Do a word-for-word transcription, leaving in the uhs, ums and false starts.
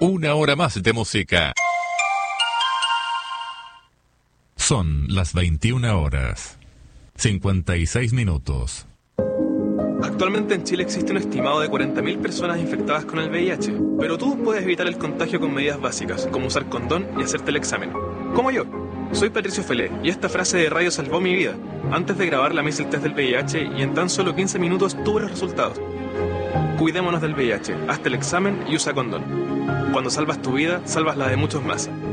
Una hora más de música. Son las veintiuna horas, cincuenta y seis minutos. Actualmente en Chile existe un estimado de cuarenta mil personas infectadas con el V I H, pero tú puedes evitar el contagio con medidas básicas, como usar condón y hacerte el examen. Como yo. Soy Patricio Felé, y esta frase de radio salvó mi vida. Antes de grabar la hice el test del V I H y en tan solo quince minutos tuve los resultados. Cuidémonos del V I H, hazte el examen y usa condón. Cuando salvas tu vida, salvas la de muchos más.